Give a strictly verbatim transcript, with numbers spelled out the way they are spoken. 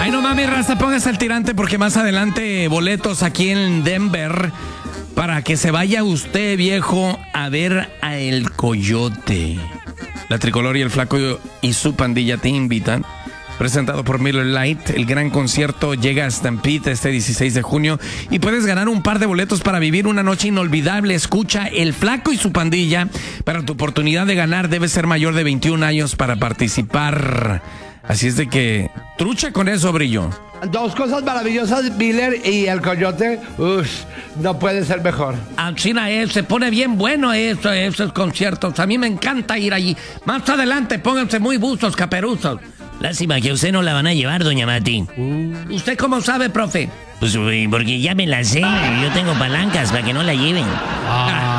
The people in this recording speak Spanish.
Ay, no mames, raza, póngase al tirante porque más adelante boletos aquí en Denver para que se vaya usted, viejo, a ver a El Coyote. La Tricolor y el Flaco y su pandilla te invitan. Presentado por Miller Lite, el gran concierto llega a Stampede este dieciséis de junio y puedes ganar un par de boletos para vivir una noche inolvidable. Escucha El Flaco y su pandilla. Para tu oportunidad de ganar debes ser mayor de veintiún años para participar. Así es de que trucha con eso, Brillo. Dos cosas maravillosas, Miller y El Coyote. Uf, no puede ser mejor. China, eh, se pone bien bueno eso, esos conciertos. A mí me encanta ir allí. Más adelante pónganse muy buzos, caperuzos. Lástima que a usted no la van a llevar, doña Mati. Uh. ¿Usted cómo sabe, profe? Pues porque ya me la sé. Yo tengo palancas para que no la lleven. Ah.